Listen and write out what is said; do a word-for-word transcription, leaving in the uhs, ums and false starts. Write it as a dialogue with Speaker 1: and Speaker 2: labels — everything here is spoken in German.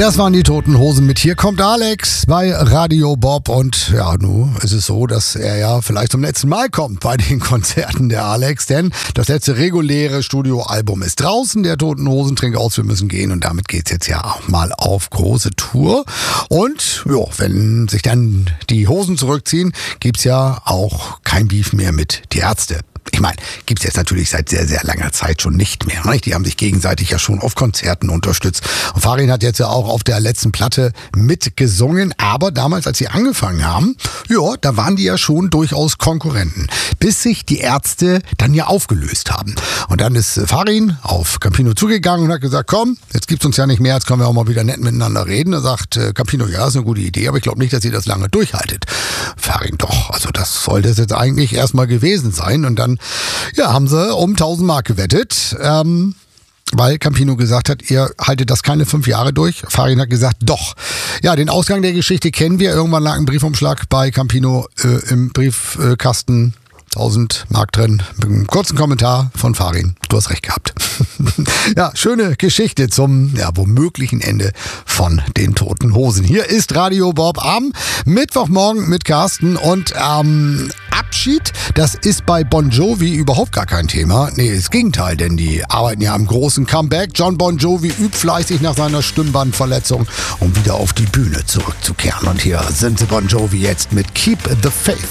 Speaker 1: Das waren die Toten Hosen mit Hier kommt Alex bei Radio Bob. Und ja, nun ist es so, dass er ja vielleicht zum letzten Mal kommt bei den Konzerten der Alex. Denn das letzte reguläre Studioalbum ist draußen. Der Toten Hosen Trink aus, wir müssen gehen. Und damit geht's jetzt ja auch mal auf große Tour. Und ja, wenn sich dann die Hosen zurückziehen, gibt's ja auch kein Beef mehr mit die Ärzte. Ich meine, gibt's jetzt natürlich seit sehr, sehr langer Zeit schon nicht mehr. Nicht? Die haben sich gegenseitig ja schon auf Konzerten unterstützt. Und Farin hat jetzt ja auch auf der letzten Platte mitgesungen. Aber damals, als sie angefangen haben, ja, da waren die ja schon durchaus Konkurrenten. Bis sich die Ärzte dann ja aufgelöst haben. Und dann ist Farin auf Campino zugegangen und hat gesagt, komm, jetzt gibt's uns ja nicht mehr, jetzt können wir auch mal wieder nett miteinander reden. Da sagt Campino, ja, ist eine gute Idee, aber ich glaube nicht, dass ihr das lange durchhaltet. Farin, doch, also das sollte es jetzt eigentlich erstmal gewesen sein. Und dann ja, haben sie um tausend Mark gewettet, ähm, weil Campino gesagt hat, ihr haltet das keine fünf Jahre durch. Farin hat gesagt, doch. Ja, den Ausgang der Geschichte kennen wir. Irgendwann lag ein Briefumschlag bei Campino äh, im Briefkasten. tausend Mark drin. Mit einem kurzen Kommentar von Farin. Du hast recht gehabt. Ja, schöne Geschichte zum ja, womöglichen Ende von den Toten Hosen. Hier ist Radio Bob am Mittwochmorgen mit Carsten und ähm, Abschied, das ist bei Bon Jovi überhaupt gar kein Thema. Nee, das Gegenteil, denn die arbeiten ja am großen Comeback. John Bon Jovi übt fleißig nach seiner Stimmbandverletzung, um wieder auf die Bühne zurückzukehren. Und hier sind sie Bon Jovi jetzt mit Keep the Faith.